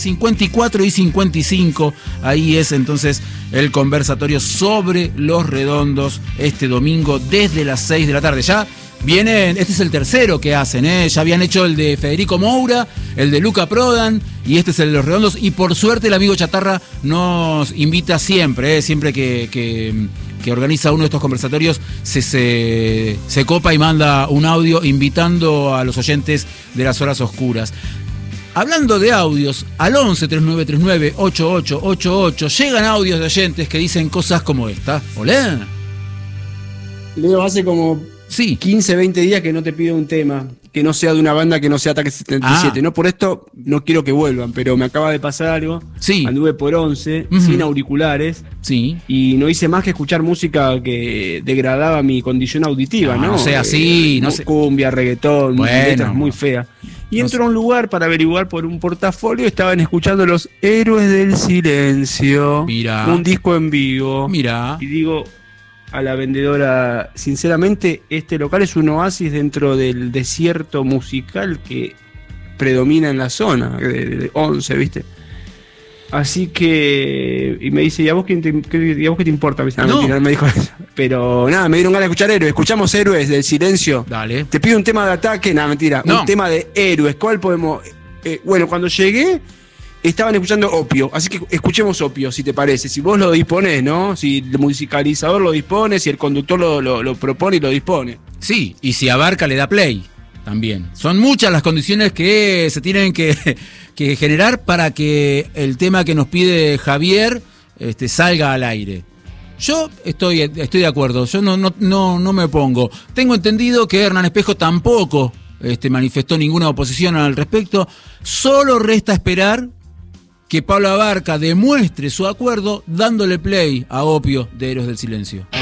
54 y 55, ahí es entonces el conversatorio sobre Los Redondos este domingo desde las 6 de la tarde. Ya vienen, este es el tercero que hacen, ya habían hecho el de Federico Moura, el de Luca Prodan y este es el de Los Redondos, y por suerte el amigo Chatarra nos invita siempre, siempre que organiza uno de estos conversatorios se copa y manda un audio invitando a los oyentes de las horas oscuras. Hablando de audios, al 11-3939-8888 llegan audios de oyentes que dicen cosas como esta. Hola. Leo, hace como 15, 20 días que no te pido un tema que no sea de una banda que no sea Ataque 77. No por esto no quiero que vuelvan, pero me acaba de pasar algo. Anduve por 11 sin auriculares y no hice más que escuchar música que degradaba mi condición auditiva, ¿no? No sea así, no sé. Cumbia, reggaetón, letras muy feas. Y entro a un lugar para averiguar por un portafolio. Estaban escuchando Los Héroes del Silencio. Mirá. Un disco en vivo. Mirá. Y digo a la vendedora, sinceramente, este local es un oasis dentro del desierto musical que predomina en la zona de 11, ¿viste? Así que... Y me dice, ¿y a vos qué te importa? Mentira, me dijo eso. Pero nada, me dieron ganas de escuchar Héroes. Escuchamos Héroes del Silencio. Dale. Te pido un tema de Ataque. Nada, mentira. Un tema de Héroes. ¿Cuál podemos...? Bueno, cuando llegué, estaban escuchando Opio. Así que escuchemos Opio, si te parece. Si vos lo disponés, ¿no? Si el musicalizador lo dispone, si el conductor lo propone y lo dispone. Sí, y si Abarca le da play también. Son muchas las condiciones que se tienen que generar para que el tema que nos pide Javier salga al aire. Yo estoy de acuerdo, yo no me opongo. Tengo entendido que Hernán Espejo tampoco manifestó ninguna oposición al respecto. Solo resta esperar que Pablo Abarca demuestre su acuerdo dándole play a Opio de Héroes del Silencio.